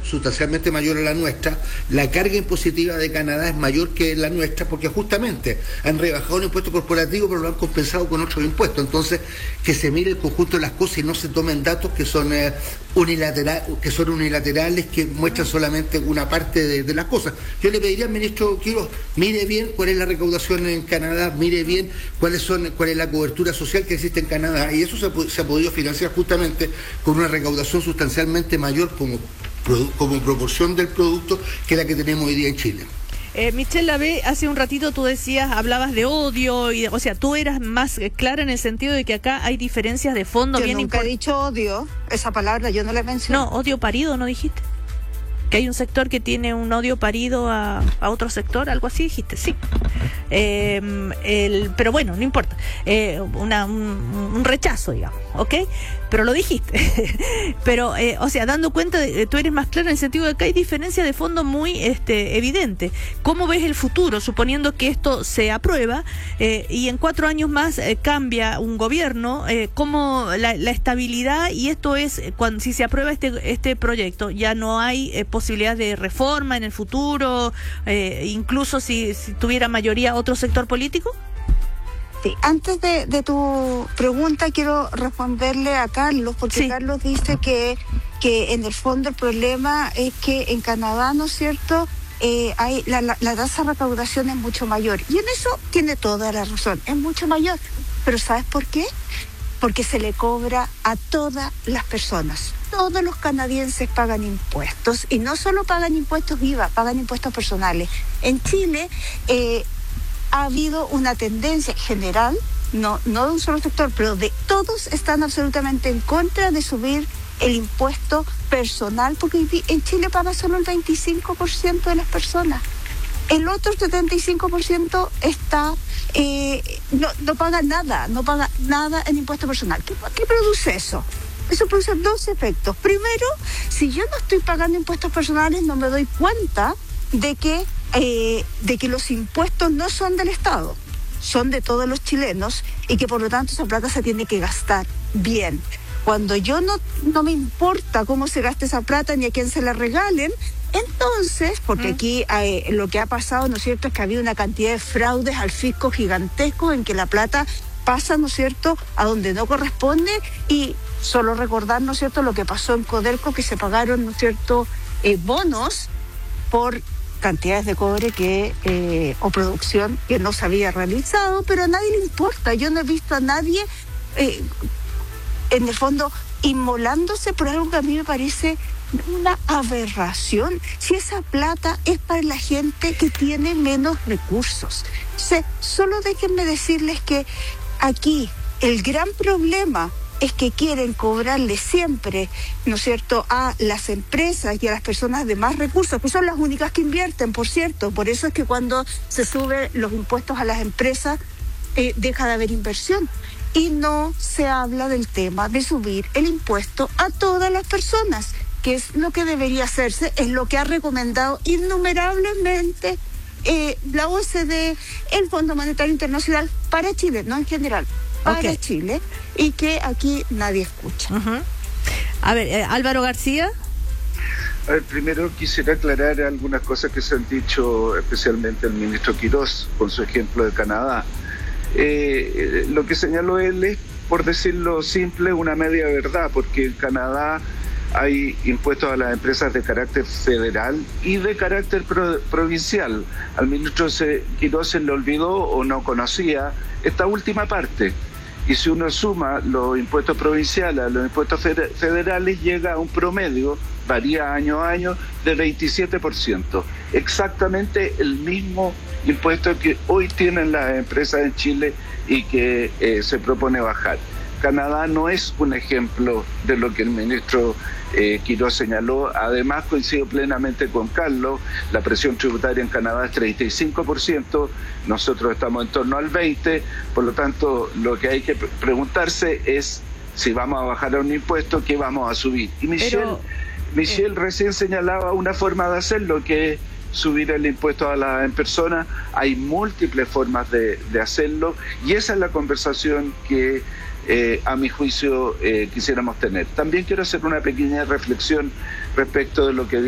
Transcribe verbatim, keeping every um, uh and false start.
sustancialmente mayor a la nuestra, la carga impositiva de Canadá es mayor que la nuestra, porque justamente han rebajado el impuesto corporativo, pero lo han compensado con otros impuestos. Entonces, que se mire el conjunto de las cosas y no se tomen datos que son eh, unilateral, que son unilaterales, que muestran solamente una parte de, de las cosas. Yo le pediría al ministro Quiroz, mire bien cuál es la recaudación en Canadá, mire bien cuáles son, cuál es la cobertura social que existe en Canadá, y eso se ha, se ha podido financiar justamente con una recaudación sustancialmente mayor como, como proporción del producto que la que tenemos hoy día en Chile. Eh, Michelle Lavé, hace un ratito tú decías, hablabas de odio, y, o sea, tú eras más clara en el sentido de que acá hay diferencias de fondo. Yo bien nunca import- he dicho odio, esa palabra yo no la mencioné. No, odio parido, ¿no dijiste? Que hay un sector que tiene un odio parido a, a otro sector, algo así dijiste, sí. Eh, el, pero bueno, no importa. Eh, una, un, un rechazo, digamos, ¿ok? Pero lo dijiste. Pero, eh, o sea, dando cuenta, de, tú eres más clara en el sentido de que hay diferencia de fondo muy este, evidente. ¿Cómo ves el futuro, suponiendo que esto se aprueba eh, y en cuatro años más eh, cambia un gobierno? Eh, ¿Cómo la, la estabilidad, y esto es, cuando si se aprueba este, este proyecto, ya no hay eh, posibilidad de reforma en el futuro, eh, incluso si, si tuviera mayoría otro sector político? Sí, antes de, de tu pregunta quiero responderle a Carlos, porque sí. Carlos dice que, que en el fondo el problema es que en Canadá, ¿no es cierto?, eh, hay la, la, la tasa de recaudación es mucho mayor. Y en eso tiene toda la razón, es mucho mayor. Pero ¿sabes por qué? Porque se le cobra a todas las personas. Todos los canadienses pagan impuestos, y no solo pagan impuestos I V A, pagan impuestos personales. En Chile eh, ha habido una tendencia general, no, no de un solo sector, pero de todos están absolutamente en contra de subir el impuesto personal, porque en Chile paga solo el veinticinco por ciento de las personas. El otro setenta y cinco por ciento está, eh, no, no paga nada, no paga nada en impuesto personal. ¿Qué, qué produce eso? Eso produce dos efectos. Primero, si yo no estoy pagando impuestos personales, no me doy cuenta de que, eh, de que los impuestos no son del Estado, son de todos los chilenos, y que por lo tanto esa plata se tiene que gastar bien. Cuando yo no, no me importa cómo se gaste esa plata ni a quién se la regalen, entonces, porque aquí eh, lo que ha pasado, ¿no es cierto?, es que ha habido una cantidad de fraudes al fisco gigantescos en que la plata pasa, ¿no es cierto?, a donde no corresponde. Y solo recordar, ¿no es cierto?, lo que pasó en Codelco, que se pagaron, ¿no es cierto?, eh, bonos por cantidades de cobre que eh, o producción que no se había realizado, pero a nadie le importa. Yo no he visto a nadie, eh, en el fondo, inmolándose por algo que a mí me parece una aberración. Si esa plata es para la gente que tiene menos recursos. O sea, solo déjenme decirles que aquí el gran problema es que quieren cobrarle siempre, ¿no es cierto?, a las empresas y a las personas de más recursos, que son las únicas que invierten, por cierto. Por eso es que cuando se suben los impuestos a las empresas, eh, deja de haber inversión. Y no se habla del tema de subir el impuesto a todas las personas, que es lo que debería hacerse, es lo que ha recomendado innumerablemente eh, la O E C D, el Fondo Monetario Internacional, para Chile, no en general, para okay. Chile, y que aquí nadie escucha. Uh-huh. A ver, eh, Álvaro García. A ver, primero quisiera aclarar algunas cosas que se han dicho, especialmente el ministro Quiroz, con su ejemplo de Canadá. Eh, lo que señaló él es, por decirlo simple, una media verdad, porque en Canadá hay impuestos a las empresas de carácter federal y de carácter pro, provincial. Al ministro Quiroz se le olvidó o no conocía esta última parte. Y si uno suma los impuestos provinciales a los impuestos federales, llega a un promedio, varía año a año, de veintisiete por ciento. Exactamente el mismo impuesto que hoy tienen las empresas en Chile y que eh, se propone bajar. Canadá no es un ejemplo de lo que el ministro eh, Quiroz señaló. Además, coincido plenamente con Carlos, la presión tributaria en Canadá es treinta y cinco por ciento, nosotros estamos en torno al veinte por ciento, por lo tanto, lo que hay que preguntarse es si vamos a bajar a un impuesto, ¿qué vamos a subir? Y Michelle, Pero, Michelle eh. recién señalaba una forma de hacerlo, que es subir el impuesto a las personas. Hay múltiples formas de, de hacerlo, y esa es la conversación que Eh, a mi juicio eh, quisiéramos tener. También quiero hacer una pequeña reflexión respecto de lo que